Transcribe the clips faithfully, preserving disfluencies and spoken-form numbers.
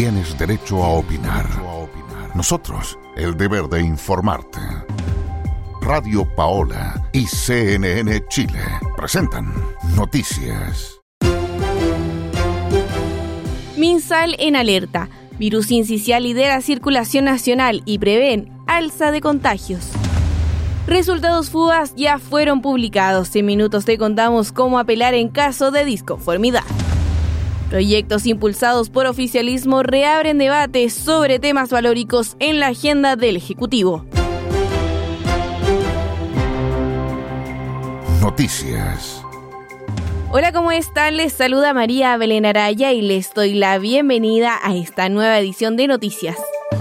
tienes derecho a opinar. Nosotros, el deber de informarte. Radio Paola y C N N Chile presentan Noticias. MinSal en alerta. Virus sincicial lidera circulación nacional y prevén alza de contagios. Resultados F U A S ya fueron publicados. En minutos te contamos cómo apelar en caso de disconformidad. Proyectos impulsados por oficialismo reabren debates sobre temas valóricos en la agenda del Ejecutivo. Noticias. Hola, ¿cómo están? Les saluda María Belén Araya y les doy la bienvenida a esta nueva edición de Noticias.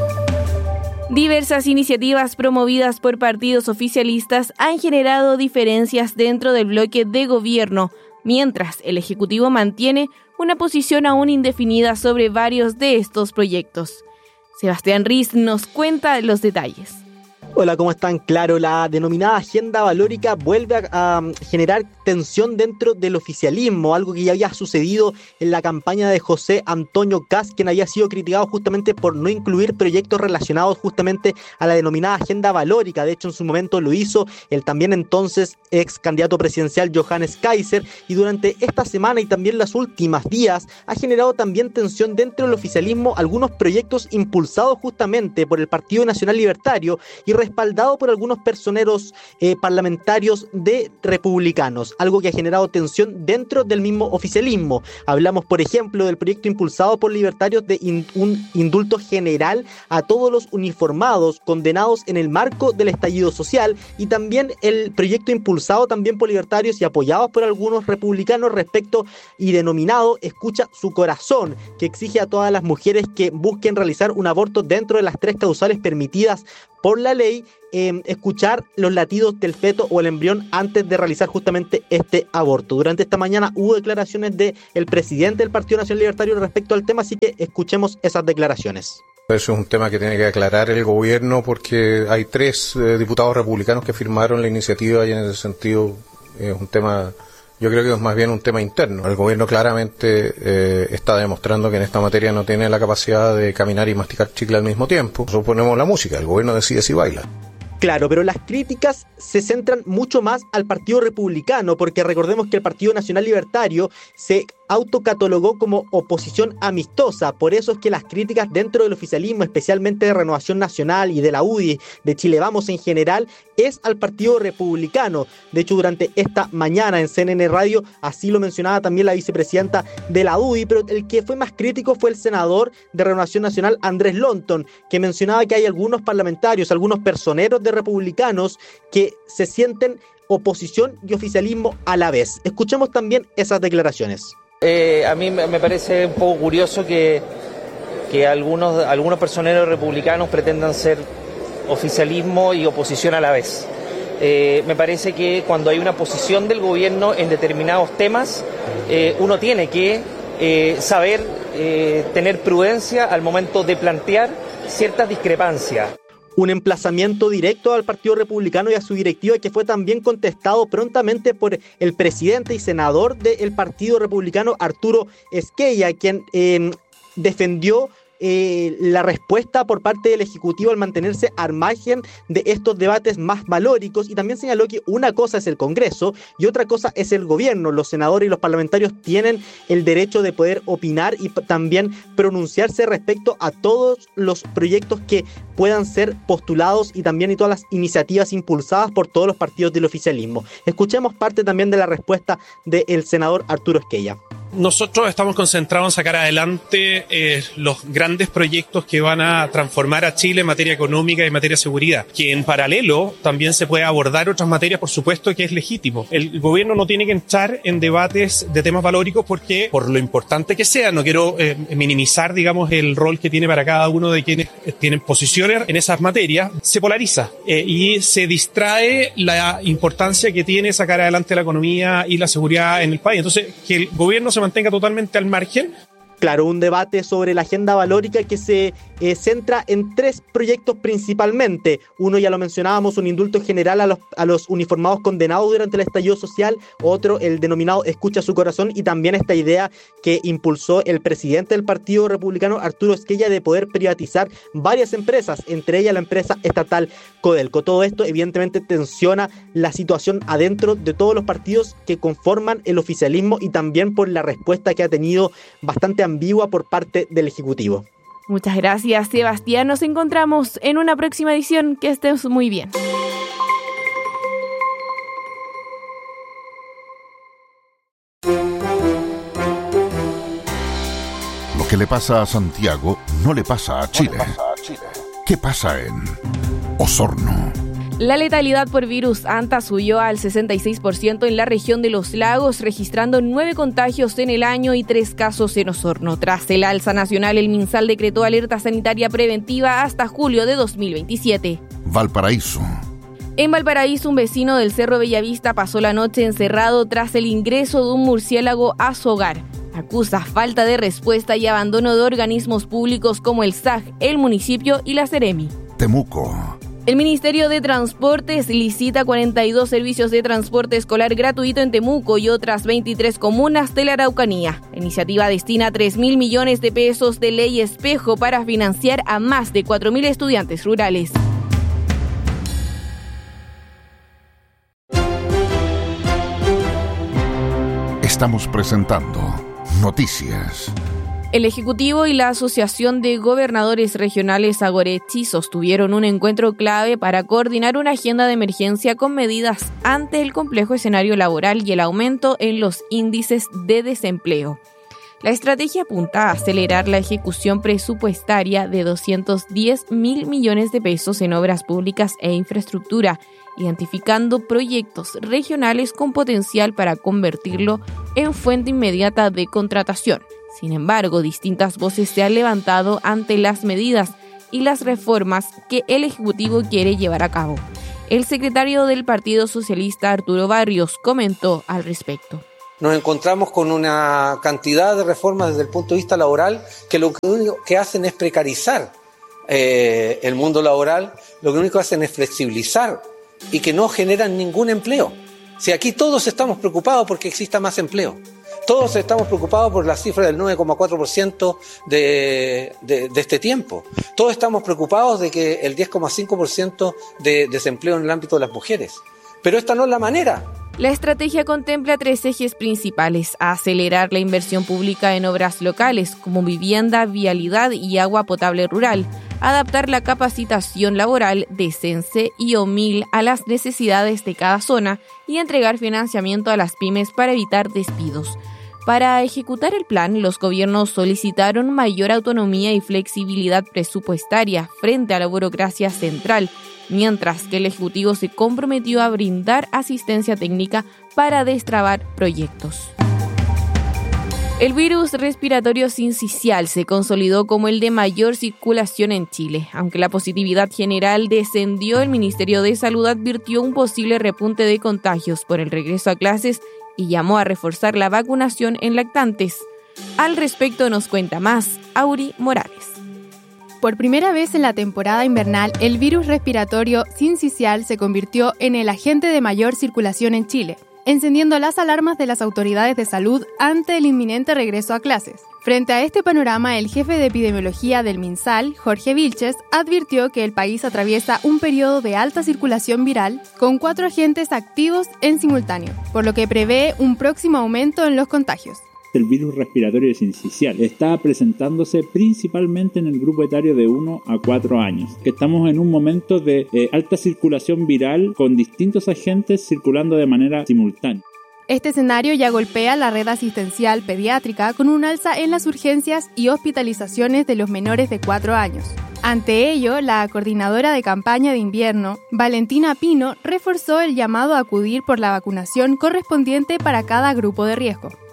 Diversas iniciativas promovidas por partidos oficialistas han generado diferencias dentro del bloque de gobierno, mientras el Ejecutivo mantiene una posición aún indefinida sobre varios de estos proyectos. Sebastián Riz nos cuenta los detalles. Hola, ¿cómo están? Claro, la denominada agenda valórica vuelve a, a generar tensión dentro del oficialismo, algo que ya había sucedido en la campaña de José Antonio Kast, quien había sido criticado justamente por no incluir proyectos relacionados justamente a la denominada agenda valórica. De hecho, en su momento lo hizo el también entonces ex candidato presidencial Johannes Kaiser, y durante esta semana y también los últimos días ha generado también tensión dentro del oficialismo algunos proyectos impulsados justamente por el Partido Nacional Libertario y respaldado por algunos personeros eh, parlamentarios de republicanos, algo que ha generado tensión dentro del mismo oficialismo. Hablamos, por ejemplo, del proyecto impulsado por libertarios de in, un indulto general a todos los uniformados condenados en el marco del estallido social, y también el proyecto impulsado también por libertarios y apoyados por algunos republicanos respecto y denominado Escucha su corazón, que exige a todas las mujeres que busquen realizar un aborto dentro de las tres causales permitidas por la ley, eh, escuchar los latidos del feto o el embrión antes de realizar justamente este aborto. Durante esta mañana hubo declaraciones del presidente del Partido Nacional Libertario respecto al tema, así que escuchemos esas declaraciones. Eso es un tema que tiene que aclarar el gobierno, porque hay tres eh, diputados republicanos que firmaron la iniciativa y en ese sentido es un tema, yo creo que es más bien un tema interno. El gobierno claramente eh, está demostrando que en esta materia no tiene la capacidad de caminar y masticar chicle al mismo tiempo. Nosotros ponemos la música, el gobierno decide si baila. Claro, pero las críticas se centran mucho más al Partido Republicano, porque recordemos que el Partido Nacional Libertario se autocatalogó como oposición amistosa. Por eso es que las críticas dentro del oficialismo, especialmente de Renovación Nacional y de la U D I, de Chile Vamos en general, es al Partido Republicano. De hecho, durante esta mañana en C N N Radio, así lo mencionaba también la vicepresidenta de la U D I, pero el que fue más crítico fue el senador de Renovación Nacional, Andrés Lonton, que mencionaba que hay algunos parlamentarios, algunos personeros de republicanos que se sienten oposición y oficialismo a la vez. Escuchemos también esas declaraciones. Eh, a mí me parece un poco curioso que, que algunos, algunos personeros republicanos pretendan ser oficialismo y oposición a la vez. Eh, me parece que cuando hay una posición del gobierno en determinados temas, eh, uno tiene que eh, saber eh, tener prudencia al momento de plantear ciertas discrepancias. Un emplazamiento directo al Partido Republicano y a su directiva, que fue también contestado prontamente por el presidente y senador del Partido Republicano, Arturo Esquella, quien eh, defendió Eh, la respuesta por parte del Ejecutivo al mantenerse al margen de estos debates más valóricos, y también señaló que una cosa es el Congreso y otra cosa es el gobierno. Los senadores y los parlamentarios tienen el derecho de poder opinar y p- también pronunciarse respecto a todos los proyectos que puedan ser postulados y también y todas las iniciativas impulsadas por todos los partidos del oficialismo. Escuchemos parte también de la respuesta del senador Arturo Esquella. Nosotros estamos concentrados en sacar adelante eh, los grandes proyectos que van a transformar a Chile en materia económica y en materia de seguridad, que en paralelo también se puede abordar otras materias, por supuesto, que es legítimo. El gobierno no tiene que entrar en debates de temas valóricos porque, por lo importante que sea, no quiero eh, minimizar, digamos, el rol que tiene para cada uno de quienes tienen posiciones en esas materias, se polariza eh, y se distrae la importancia que tiene sacar adelante la economía y la seguridad en el país. Entonces, que el gobierno se mantenga totalmente al margen. Claro, un debate sobre la agenda valórica que se eh, centra en tres proyectos principalmente. Uno, ya lo mencionábamos, un indulto general a los, a los uniformados condenados durante el estallido social. Otro, el denominado Escucha su corazón, y también esta idea que impulsó el presidente del Partido Republicano, Arturo Esquella, de poder privatizar varias empresas, entre ellas la empresa estatal Codelco. Todo esto evidentemente tensiona la situación adentro de todos los partidos que conforman el oficialismo, y también por la respuesta que ha tenido bastante ambigua por parte del Ejecutivo. Muchas gracias, Sebastián. Nos encontramos en una próxima edición. Que estés muy bien. Lo que le pasa a Santiago no le pasa a Chile. ¿Qué pasa en Osorno? La letalidad por virus ANTA subió al sesenta y seis por ciento en la región de Los Lagos, registrando nueve contagios en el año y tres casos en Osorno. Tras el alza nacional, el MinSal decretó alerta sanitaria preventiva hasta julio de dos mil veintisiete. Valparaíso. En Valparaíso, un vecino del Cerro Bellavista pasó la noche encerrado tras el ingreso de un murciélago a su hogar. Acusa falta de respuesta y abandono de organismos públicos como el S A G, el municipio y la Seremi. Temuco. El Ministerio de Transportes licita cuarenta y dos servicios de transporte escolar gratuito en Temuco y otras veintitrés comunas de la Araucanía. La iniciativa destina tres mil millones de pesos de ley espejo para financiar a más de cuatro mil estudiantes rurales. Estamos presentando Noticias. El Ejecutivo y la Asociación de Gobernadores Regionales Agorechi sostuvieron un encuentro clave para coordinar una agenda de emergencia con medidas ante el complejo escenario laboral y el aumento en los índices de desempleo. La estrategia apunta a acelerar la ejecución presupuestaria de doscientos diez mil millones de pesos en obras públicas e infraestructura, identificando proyectos regionales con potencial para convertirlo en fuente inmediata de contratación. Sin embargo, distintas voces se han levantado ante las medidas y las reformas que el Ejecutivo quiere llevar a cabo. El secretario del Partido Socialista, Arturo Barrios, comentó al respecto. Nos encontramos con una cantidad de reformas desde el punto de vista laboral que lo único que hacen es precarizar eh, el mundo laboral, lo único que hacen es flexibilizar y que no generan ningún empleo. Si aquí todos estamos preocupados porque exista más empleo. Todos estamos preocupados por la cifra del nueve coma cuatro por ciento de, de, de este tiempo. Todos estamos preocupados de que el diez coma cinco por ciento de desempleo en el ámbito de las mujeres. Pero esta no es la manera. La estrategia contempla tres ejes principales: acelerar la inversión pública en obras locales como vivienda, vialidad y agua potable rural, adaptar la capacitación laboral de CENSE y OMIL a las necesidades de cada zona y entregar financiamiento a las pymes para evitar despidos. Para ejecutar el plan, los gobiernos solicitaron mayor autonomía y flexibilidad presupuestaria frente a la burocracia central, mientras que el Ejecutivo se comprometió a brindar asistencia técnica para destrabar proyectos. El virus respiratorio sincicial se consolidó como el de mayor circulación en Chile. Aunque la positividad general descendió, el Ministerio de Salud advirtió un posible repunte de contagios por el regreso a clases y llamó a reforzar la vacunación en lactantes. Al respecto nos cuenta más Auri Morales. Por primera vez en la temporada invernal, el virus respiratorio sincicial se convirtió en el agente de mayor circulación en Chile, encendiendo las alarmas de las autoridades de salud ante el inminente regreso a clases. Frente a este panorama, el jefe de epidemiología del MinSal, Jorge Vilches, advirtió que el país atraviesa un periodo de alta circulación viral con cuatro agentes activos en simultáneo, por lo que prevé un próximo aumento en los contagios. El virus respiratorio sincicial está presentándose principalmente en el grupo etario de uno a cuatro años, que estamos en un momento de eh, alta circulación viral con distintos agentes circulando de manera simultánea. Este escenario ya golpea la red asistencial pediátrica con un alza en las urgencias y hospitalizaciones de los menores de cuatro años. Ante ello, la coordinadora de campaña de invierno, Valentina Pino, reforzó el llamado a acudir por la vacunación correspondiente para cada grupo de riesgo.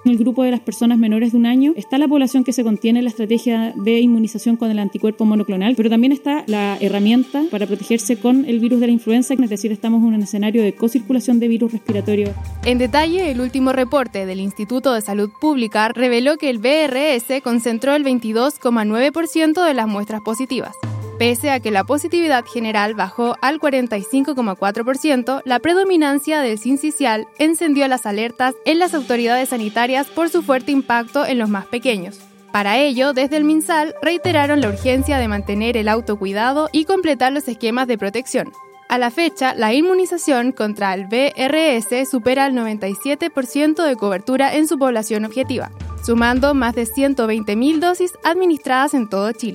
En el grupo de las personas menores de un año está la población que se contiene en la estrategia de inmunización con el anticuerpo monoclonal, pero también está la herramienta para protegerse con el virus de la influenza, es decir, estamos en un escenario de cocirculación de virus respiratorio. En detalle, el último reporte del Instituto de Salud Pública reveló que el V R S concentró el veintidós coma nueve por ciento de las muestras positivas. Pese a que la positividad general bajó al cuarenta y cinco coma cuatro por ciento, la predominancia del sincicial encendió las alertas en las autoridades sanitarias por su fuerte impacto en los más pequeños. Para ello, desde el MinSal reiteraron la urgencia de mantener el autocuidado y completar los esquemas de protección. A la fecha, la inmunización contra el V R S supera el noventa y siete por ciento de cobertura en su población objetiva, sumando más de ciento veinte mil dosis administradas en todo Chile.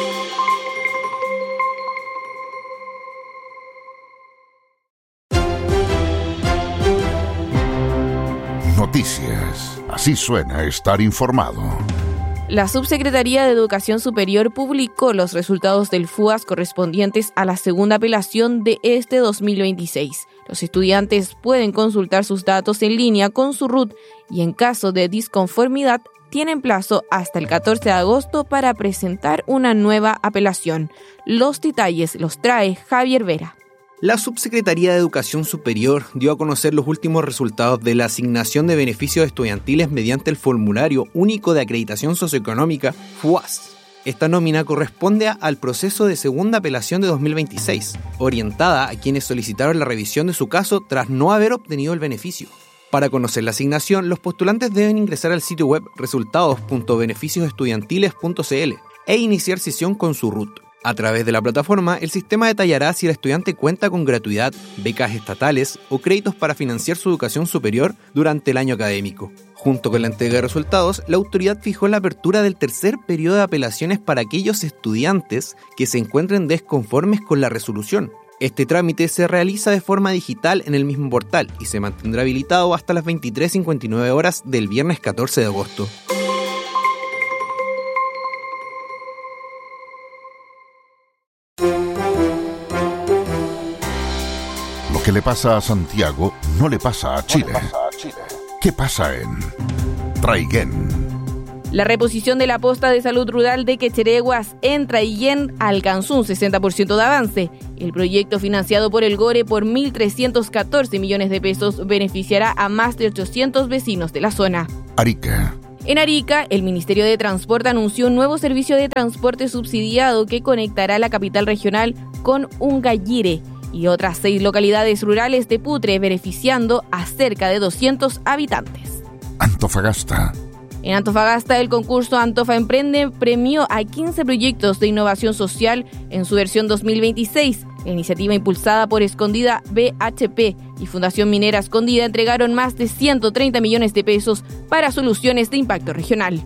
Noticias. Así suena estar informado. La Subsecretaría de Educación Superior publicó los resultados del F U A S correspondientes a la segunda apelación de este dos mil veintiséis. Los estudiantes pueden consultar sus datos en línea con su R U T y en caso de disconformidad tienen plazo hasta el catorce de agosto para presentar una nueva apelación. Los detalles los trae Javier Vera. La Subsecretaría de Educación Superior dio a conocer los últimos resultados de la asignación de beneficios estudiantiles mediante el Formulario Único de Acreditación Socioeconómica F U A S. Esta nómina corresponde al proceso de segunda apelación de dos mil veintiséis, orientada a quienes solicitaron la revisión de su caso tras no haber obtenido el beneficio. Para conocer la asignación, los postulantes deben ingresar al sitio web resultados punto beneficios estudiantiles punto c l e iniciar sesión con su R U T. A través de la plataforma, el sistema detallará si el estudiante cuenta con gratuidad, becas estatales o créditos para financiar su educación superior durante el año académico. Junto con la entrega de resultados, la autoridad fijó la apertura del tercer periodo de apelaciones para aquellos estudiantes que se encuentren desconformes con la resolución. Este trámite se realiza de forma digital en el mismo portal y se mantendrá habilitado hasta las veintitrés cincuenta y nueve horas del viernes catorce de agosto. Lo que le pasa a Santiago no le pasa a Chile. ¿Qué pasa en Traiguén? La reposición de la posta de salud rural de Quechereguas en Traiguén alcanzó un sesenta por ciento de avance. El proyecto, financiado por el Gore por mil trescientos catorce millones de pesos, beneficiará a más de ochocientos vecinos de la zona. Arica. En Arica, el Ministerio de Transporte anunció un nuevo servicio de transporte subsidiado que conectará la capital regional con Ungallire y otras seis localidades rurales de Putre, beneficiando a cerca de doscientos habitantes. Antofagasta. En Antofagasta, el concurso Antofa Emprende premió a quince proyectos de innovación social en su versión dos mil veintiséis. La iniciativa, impulsada por Escondida B H P y Fundación Minera Escondida, entregaron más de ciento treinta millones de pesos para soluciones de impacto regional.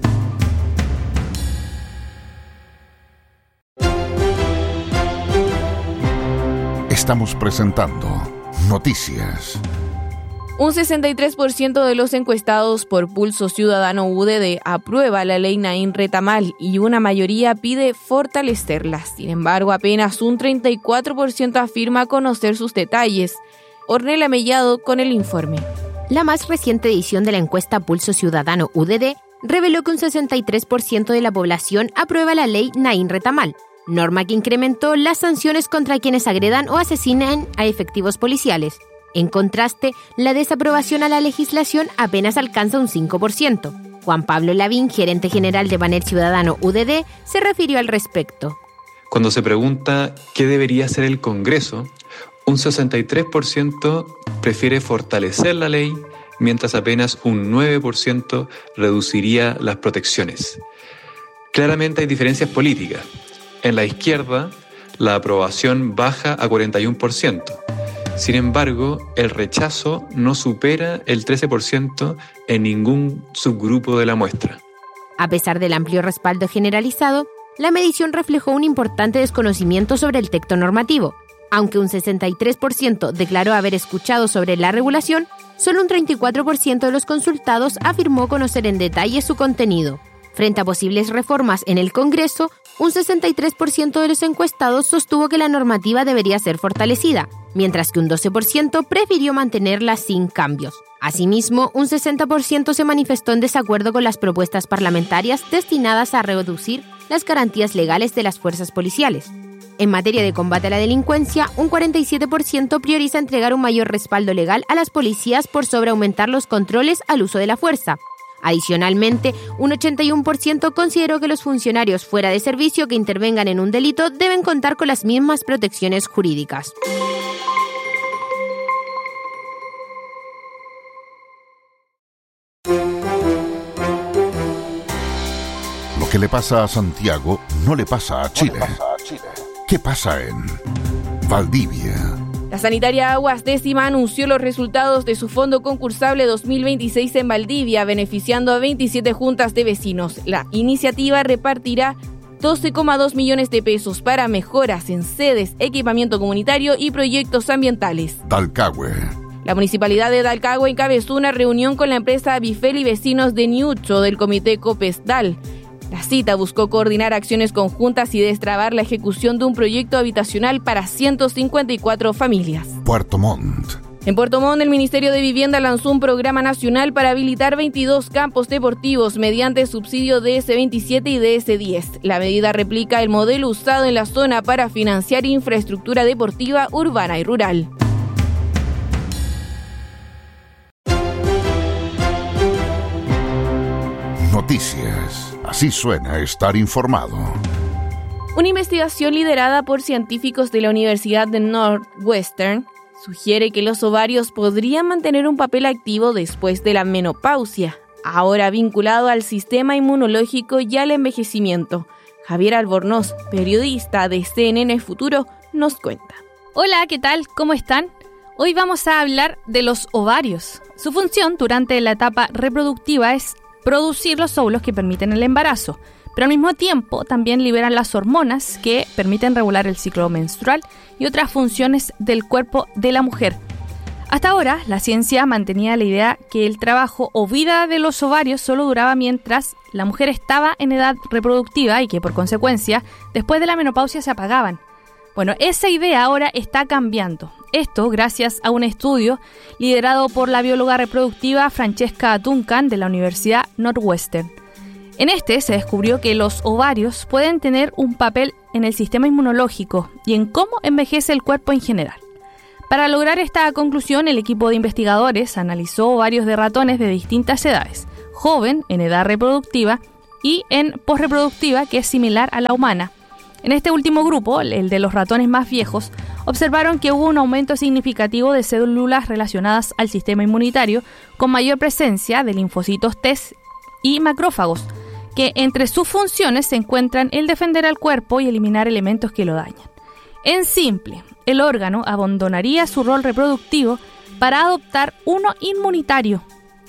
Estamos presentando Noticias. Un sesenta y tres por ciento de los encuestados por Pulso Ciudadano U D D aprueba la ley Naín Retamal y una mayoría pide fortalecerla. Sin embargo, apenas un treinta y cuatro por ciento afirma conocer sus detalles. Ornella Mellado con el informe. La más reciente edición de la encuesta Pulso Ciudadano U D D reveló que un sesenta y tres por ciento de la población aprueba la ley Naín Retamal, norma que incrementó las sanciones contra quienes agredan o asesinen a efectivos policiales. En contraste, la desaprobación a la legislación apenas alcanza un cinco por ciento. Juan Pablo Lavín, gerente general de Panel Ciudadano U D D, se refirió al respecto. Cuando se pregunta qué debería hacer el Congreso, un sesenta y tres por ciento prefiere fortalecer la ley, mientras apenas un nueve por ciento reduciría las protecciones. Claramente hay diferencias políticas. En la izquierda, la aprobación baja a cuarenta y uno por ciento. Sin embargo, el rechazo no supera el trece por ciento en ningún subgrupo de la muestra. A pesar del amplio respaldo generalizado, la medición reflejó un importante desconocimiento sobre el texto normativo. Aunque un sesenta y tres por ciento declaró haber escuchado sobre la regulación, solo un treinta y cuatro por ciento de los consultados afirmó conocer en detalle su contenido. Frente a posibles reformas en el Congreso, un sesenta y tres por ciento de los encuestados sostuvo que la normativa debería ser fortalecida, mientras que un doce por ciento prefirió mantenerla sin cambios. Asimismo, un sesenta por ciento se manifestó en desacuerdo con las propuestas parlamentarias destinadas a reducir las garantías legales de las fuerzas policiales. En materia de combate a la delincuencia, un cuarenta y siete por ciento prioriza entregar un mayor respaldo legal a las policías por sobre aumentar los controles al uso de la fuerza. Adicionalmente, un ochenta y uno por ciento consideró que los funcionarios fuera de servicio que intervengan en un delito deben contar con las mismas protecciones jurídicas. Lo que le pasa a Santiago no le pasa a Chile. ¿Qué pasa en Valdivia? La sanitaria Aguas Décima anunció los resultados de su fondo concursable dos mil veintiséis en Valdivia, beneficiando a veintisiete juntas de vecinos. La iniciativa repartirá doce coma dos millones de pesos para mejoras en sedes, equipamiento comunitario y proyectos ambientales. Dalcahue. La municipalidad de Dalcahue encabezó una reunión con la empresa Bifel y vecinos de Ñucho del comité Copesdal. La cita buscó coordinar acciones conjuntas y destrabar la ejecución de un proyecto habitacional para ciento cincuenta y cuatro familias. Puerto Montt. En Puerto Montt, el Ministerio de Vivienda lanzó un programa nacional para habilitar veintidós campos deportivos mediante subsidio D S veintisiete y D S diez. La medida replica el modelo usado en la zona para financiar infraestructura deportiva urbana y rural. Noticias. Así suena estar informado. Una investigación liderada por científicos de la Universidad de Northwestern sugiere que los ovarios podrían mantener un papel activo después de la menopausia, ahora vinculado al sistema inmunológico y al envejecimiento. Javier Albornoz, periodista de C N N Futuro, nos cuenta. Hola, ¿qué tal? ¿Cómo están? Hoy vamos a hablar de los ovarios. Su función durante la etapa reproductiva es producir los óvulos que permiten el embarazo, pero al mismo tiempo también liberan las hormonas que permiten regular el ciclo menstrual y otras funciones del cuerpo de la mujer. Hasta ahora, la ciencia mantenía la idea que el trabajo o vida de los ovarios solo duraba mientras la mujer estaba en edad reproductiva y que, por consecuencia, después de la menopausia se apagaban. Bueno, esa idea ahora está cambiando. Esto gracias a un estudio liderado por la bióloga reproductiva Francesca Duncan de la Universidad Northwestern. En este se descubrió que los ovarios pueden tener un papel en el sistema inmunológico y en cómo envejece el cuerpo en general. Para lograr esta conclusión, el equipo de investigadores analizó ovarios de ratones de distintas edades, joven, en edad reproductiva, y en posreproductiva, que es similar a la humana. En este último grupo, el de los ratones más viejos, observaron que hubo un aumento significativo de células relacionadas al sistema inmunitario, con mayor presencia de linfocitos T y macrófagos, que entre sus funciones se encuentran el defender al cuerpo y eliminar elementos que lo dañan. En simple, el órgano abandonaría su rol reproductivo para adoptar uno inmunitario.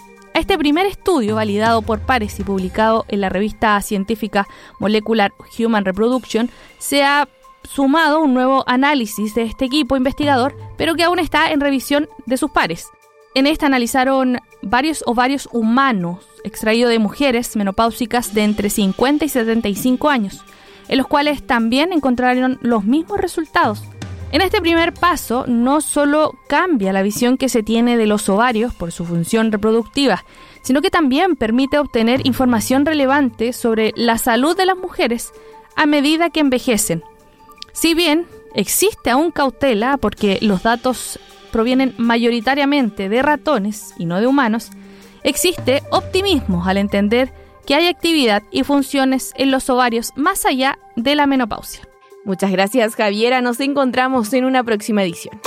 A este primer estudio, validado por pares y publicado en la revista científica Molecular Human Reproduction, se ha sumado un nuevo análisis de este equipo investigador, pero que aún está en revisión de sus pares. En esta analizaron varios ovarios humanos extraídos de mujeres menopáusicas de entre cincuenta y setenta y cinco años, en los cuales también encontraron los mismos resultados. En este primer paso, no solo cambia la visión que se tiene de los ovarios por su función reproductiva, sino que también permite obtener información relevante sobre la salud de las mujeres a medida que envejecen. Si bien existe aún cautela porque los datos provienen mayoritariamente de ratones y no de humanos, existe optimismo al entender que hay actividad y funciones en los ovarios más allá de la menopausia. Muchas gracias, Javiera. Nos encontramos en una próxima edición.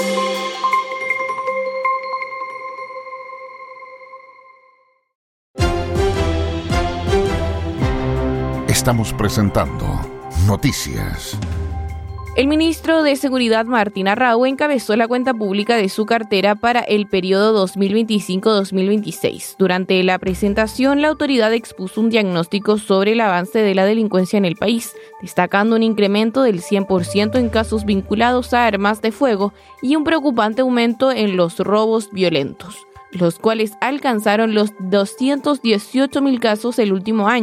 Estamos presentando Noticias. El ministro de Seguridad, Martín Arrau, encabezó la cuenta pública de su cartera para el periodo dos mil veinticinco a dos mil veintiséis. Durante la presentación, la autoridad expuso un diagnóstico sobre el avance de la delincuencia en el país, destacando un incremento del cien por ciento en casos vinculados a armas de fuego y un preocupante aumento en los robos violentos, los cuales alcanzaron los doscientos dieciocho mil casos el último año.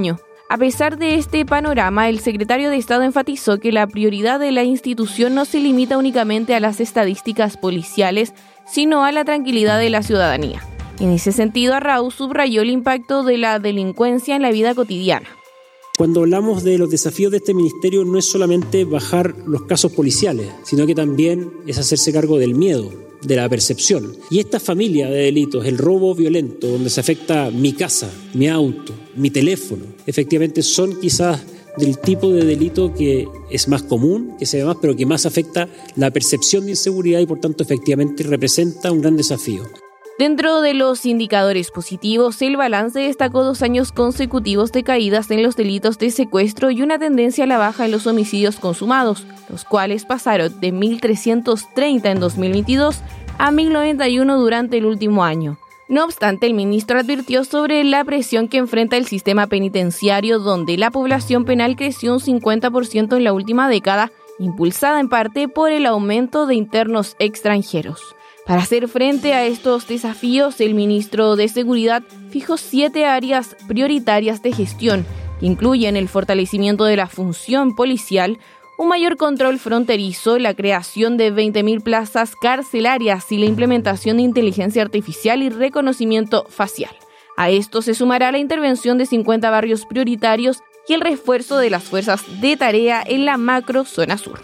A pesar de este panorama, el secretario de Estado enfatizó que la prioridad de la institución no se limita únicamente a las estadísticas policiales, sino a la tranquilidad de la ciudadanía. En ese sentido, Arrau subrayó el impacto de la delincuencia en la vida cotidiana. Cuando hablamos de los desafíos de este ministerio, no es solamente bajar los casos policiales, sino que también es hacerse cargo del miedo, de la percepción. Y esta familia de delitos, el robo violento, donde se afecta mi casa, mi auto, mi teléfono, efectivamente son quizás del tipo de delito que es más común, que se ve más, pero que más afecta la percepción de inseguridad y por tanto efectivamente representa un gran desafío. Dentro de los indicadores positivos, el balance destacó dos años consecutivos de caídas en los delitos de secuestro y una tendencia a la baja en los homicidios consumados, los cuales pasaron de mil trescientos treinta en dos mil veintidós a mil noventa y uno durante el último año. No obstante, el ministro advirtió sobre la presión que enfrenta el sistema penitenciario, donde la población penal creció un cincuenta por ciento en la última década, impulsada en parte por el aumento de internos extranjeros. Para hacer frente a estos desafíos, el ministro de Seguridad fijó siete áreas prioritarias de gestión, que incluyen el fortalecimiento de la función policial, un mayor control fronterizo, la creación de veinte mil plazas carcelarias y la implementación de inteligencia artificial y reconocimiento facial. A esto se sumará la intervención de cincuenta barrios prioritarios y el refuerzo de las fuerzas de tarea en la macro zona sur.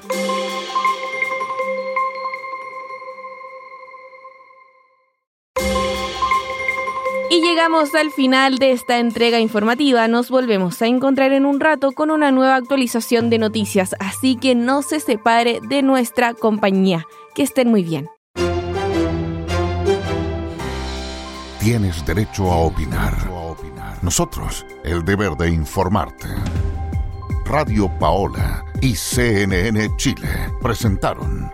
Y llegamos al final de esta entrega informativa. Nos volvemos a encontrar en un rato con una nueva actualización de noticias, así que no se separe de nuestra compañía. Que estén muy bien. Tienes derecho a opinar. Nosotros, el deber de informarte. Radio Paola y C N N Chile presentaron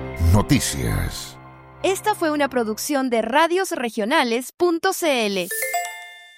Noticias. Esta fue una producción de radios regionales punto c l.